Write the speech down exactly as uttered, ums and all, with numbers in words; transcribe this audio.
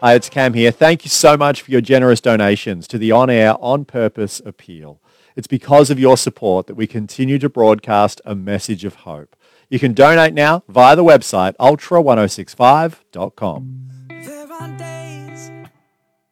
Hi, it's Cam here. Thank you so much for your generous donations to the on-air, on-purpose appeal. It's because of your support that we continue to broadcast a message of hope. You can donate now via the website ultra ten sixty-five dot com.